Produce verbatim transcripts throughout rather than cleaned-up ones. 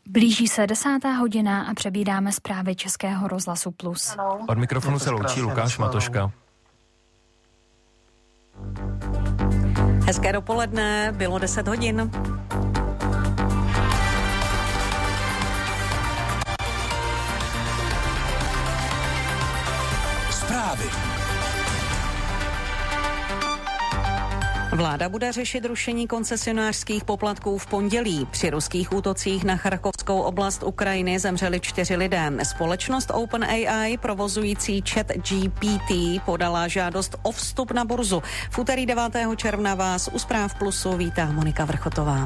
Blíží se desátá hodina a přebíráme zprávy Českého rozhlasu Plus. Od mikrofonu se loučí Lukáš Matoška. Hezké dopoledne, bylo deset hodin. Zprávy. Vláda bude řešit rušení koncesionářských poplatků v pondělí. Při ruských útocích na Charkovskou oblast Ukrajiny zemřeli čtyři lidé. Společnost OpenAI provozující ChatGPT podala žádost o vstup na burzu. V úterý devátého června vás u Zpráv Plusu vítá Monika Vrchotová.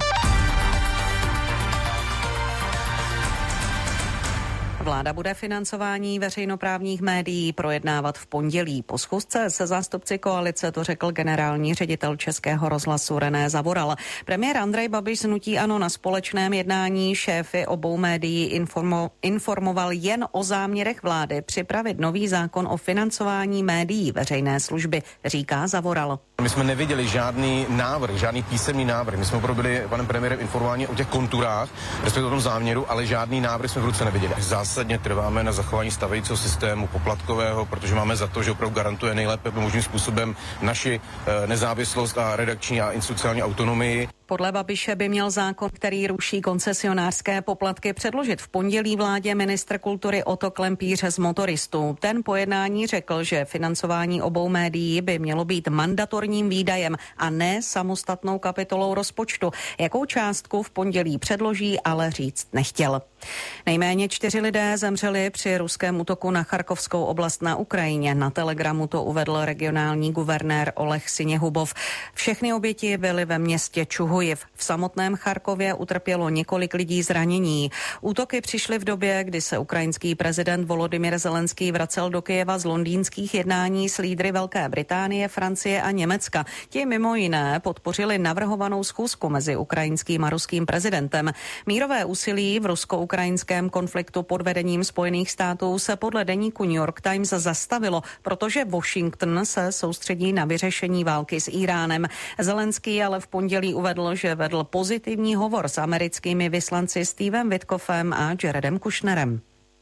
Vláda bude financování veřejnoprávních médií projednávat v pondělí. Po schůzce se zástupci koalice to řekl generální ředitel Českého rozhlasu René Zavoral. Premiér Andrej Babiš z hnutí ANO na společném jednání šéfy obou médií informo, informoval jen o záměrech vlády připravit nový zákon o financování médií veřejné služby, říká Zavoral. My jsme neviděli žádný návrh, žádný písemný návrh. My jsme opravdu byli panem premiérem informováni o těch konturách, respektive o tom záměru, ale žádný návrh jsme v ruce neviděli. Zásadně trváme na zachování stávajícího systému poplatkového, protože máme za to, že opravdu garantuje nejlépe možným způsobem naši e, nezávislost a redakční a institucionální autonomii. Podle Babiše by měl zákon, který ruší koncesionářské poplatky, předložit v pondělí vládě ministr kultury Otto Klempíř z Motoristů. Ten po jednání řekl, že financování obou médií by mělo být mandatorním výdajem a ne samostatnou kapitolou rozpočtu. Jakou částku v pondělí předloží, ale říct nechtěl. Nejméně čtyři lidé zemřeli při ruském útoku na Charkovskou oblast na Ukrajině. Na Telegramu to uvedl regionální guvernér Oleh Siněhubov. Všechny oběti byly ve městě Čuhujiv. V samotném Charkově utrpělo několik lidí zranění. Útoky přišly v době, kdy se ukrajinský prezident Volodymyr Zelenský vracel do Kyjeva z londýnských jednání s lídry Velké Británie, Francie a Německa. Ti mimo jiné podpořili navrhovanou schůzku mezi ukrajinským a ruským prezidentem. Mírové úsilí v rusko-ukrajinském konfliktu pod vedením Spojených států se podle deníku New York Times zastavilo, protože Washington se soustředí na vyřešení války s Íránem. Zelenský ale v pondělí uvedl, že vedl pozitivní hovor s americkými vyslanci Stevem Witkoffem a Jaredem Kushnerem.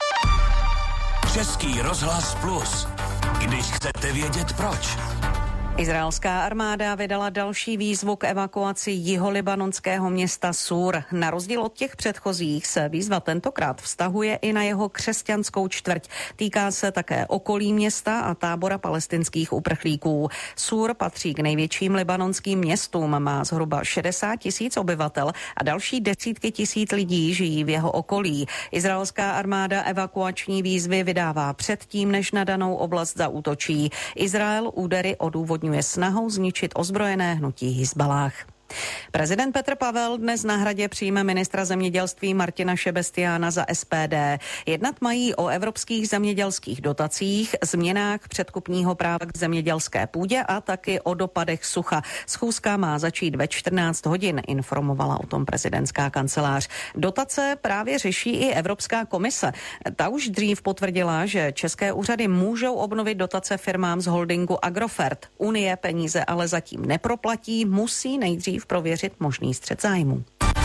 Český rozhlas Plus. Když chcete vědět proč. Izraelská armáda vydala další výzvu k evakuaci jiholibanonského města Sur. Na rozdíl od těch předchozích se výzva tentokrát vztahuje i na jeho křesťanskou čtvrť. Týká se také okolí města a tábora palestinských uprchlíků. Sur patří k největším libanonským městům, má zhruba šedesát tisíc obyvatel a další desítky tisíc lidí žijí v jeho okolí. Izraelská armáda evakuační výzvy vydává předtím, než na danou oblast zaútočí. Izrael údery odůvodňuje je snahou zničit ozbrojené hnutí Hizbalách. Prezident Petr Pavel dnes na Hradě přijme ministra zemědělství Martina Šebestiána za S P D. Jednat mají o evropských zemědělských dotacích, změnách předkupního práva k zemědělské půdě a taky o dopadech sucha. Schůzka má začít ve čtrnáct hodin, informovala o tom prezidentská kancelář. Dotace právě řeší i Evropská komise. Ta už dřív potvrdila, že české úřady můžou obnovit dotace firmám z holdingu Agrofert. Unie peníze ale zatím neproplatí, musí nejdřív prověřit možný střet zájmů.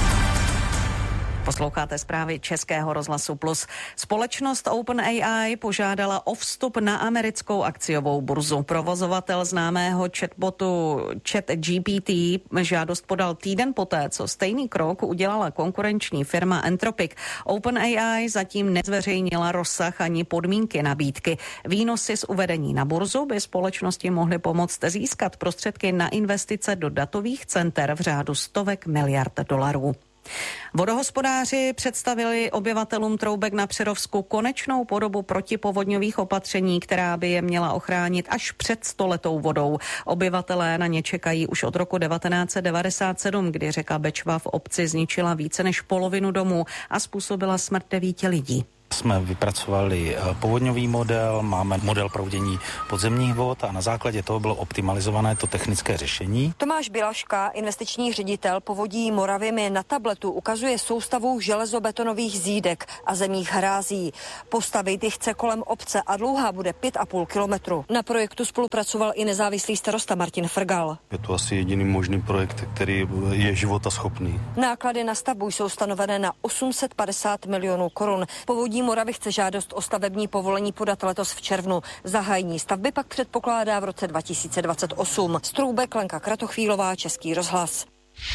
Posloucháte zprávy Českého rozhlasu Plus. Společnost OpenAI požádala o vstup na americkou akciovou burzu. Provozovatel známého chatbotu ChatGPT žádost podal týden poté, co stejný krok udělala konkurenční firma Anthropic. OpenAI zatím nezveřejnila rozsah ani podmínky nabídky. Výnosy z uvedení na burzu by společnosti mohly pomoct získat prostředky na investice do datových center v řádu stovek miliard dolarů. Vodohospodáři představili obyvatelům Troubek na Přerovsku konečnou podobu protipovodňových opatření, která by je měla ochránit až před stoletou vodou. Obyvatelé na ně čekají už od roku devatenáct set devadesát sedm, kdy řeka Bečva v obci zničila více než polovinu domů a způsobila smrt devíti lidí. jsme vypracovali povodňový model, máme model proudění podzemních vod a na základě toho bylo optimalizované to technické řešení. Tomáš Bilaška, investiční ředitel Povodí Moravy, mi na tabletu ukazuje soustavu železobetonových zídek a zemních hrází. Postavit ji chce kolem obce a dlouhá bude pět a půl kilometru. Na projektu spolupracoval i nezávislý starosta Martin Frgal. Je to asi jediný možný projekt, který je životaschopný. Náklady na stavbu jsou stanovené na osm set padesát milionů korun. Povodí Moravy chce žádost o stavební povolení podat letos v červnu. Zahájení stavby pak předpokládá v roce dva tisíce dvacet osm. Stroubek, Lenka Kratochvílová, Český rozhlas.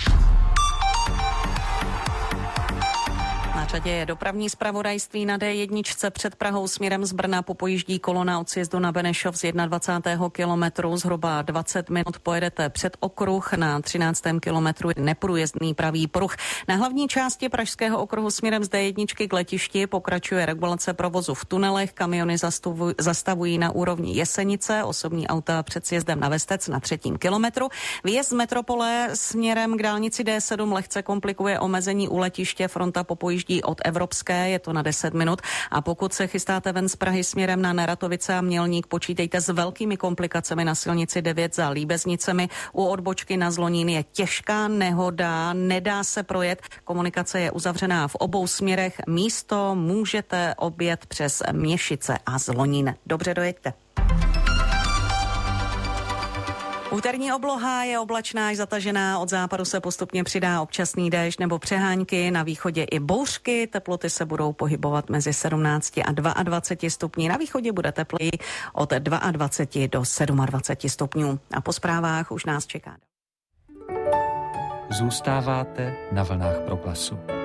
Na řadě je dopravní zpravodajství na dé jedna před Prahou směrem z Brna popojíždí kolona od sjezdu na Benešov z dvacátého prvního kilometru. Zhruba dvacet minut pojedete před okruh, na třináctém kilometru neprůjezdný pravý pruh. Na hlavní části pražského okruhu směrem z dé jedna k letišti pokračuje regulace provozu v tunelech, kamiony zastavují, zastavují na úrovni Jesenice, osobní auta před sjezdem na Vestec na třetím kilometru. Výjezd z metropole směrem k dálnici dé sedm lehce komplikuje omezení u letiště, fronta popojíždí od Evropské, je to na deset minut, a pokud se chystáte ven z Prahy směrem na Neratovice a Mělník, počítejte s velkými komplikacemi na silnici devět za Líbeznicemi. U odbočky na Zlonín je těžká nehoda, nedá se projet, komunikace je uzavřená v obou směrech, místo můžete objet přes Měšice a Zlonín. Dobře dojeďte. Úterní obloha je oblačná až zatažená, od západu se postupně přidá občasný déšť nebo přehánky, na východě i bouřky, teploty se budou pohybovat mezi sedmnáct a dvacet dva stupňů, na východě bude tepleji od dvacet dva do dvacet sedm stupňů. A po zprávách už nás čeká. Zůstáváte na vlnách Proglasu.